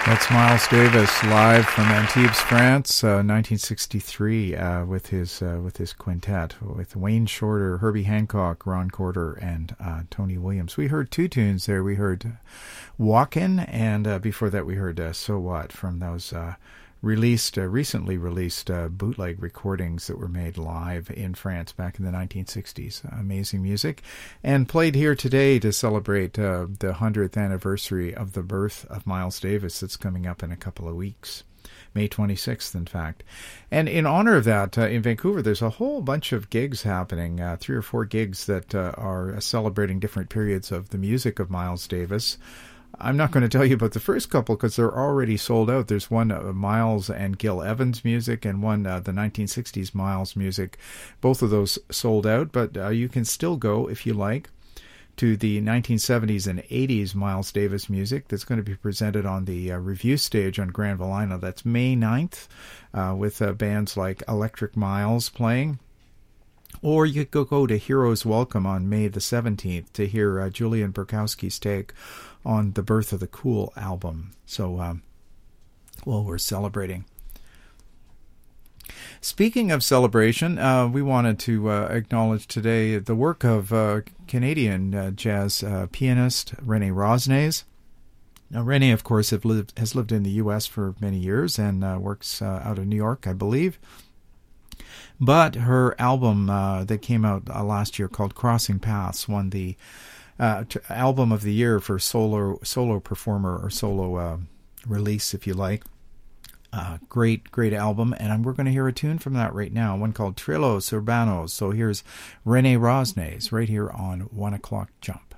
That's Miles Davis live from Antibes, France, 1963, with his quintet with Wayne Shorter, Herbie Hancock, Ron Carter, and Tony Williams. We heard two tunes there. We heard "Walkin'," and before that we heard "So What" from those recently released bootleg recordings that were made live in France back in the 1960s. Amazing music, and played here today to celebrate the 100th anniversary of the birth of Miles Davis. That's coming up in a couple of weeks. May 26th, in fact. And in honor of that, in Vancouver, there's a whole bunch of gigs happening, 3 or 4 gigs that are celebrating different periods of the music of Miles Davis. I'm not going to tell you about the first couple because they're already sold out. There's one Miles and Gil Evans music and one the 1960s Miles music. Both of those sold out, but you can still go if you like to the 1970s and 80s Miles Davis music that's going to be presented on the review stage on Granville Island. That's May 9th with bands like Electric Miles playing. Or you could go to Heroes Welcome on May the 17th to hear Julian Burkowski's take on the Birth of the Cool album. So, we're celebrating. Speaking of celebration, we wanted to acknowledge today the work of Canadian jazz pianist Renee Rosnes. Now, Renee, of course, has lived in the U.S. for many years and works out of New York, I believe. But her album that came out last year called Crossing Paths won the album of the year for solo performer or solo release, if you like. Great album, and we're going to hear a tune from that right now, one called Trillos Urbanos. So here's Renee Rosnes right here on 1 O'Clock Jump.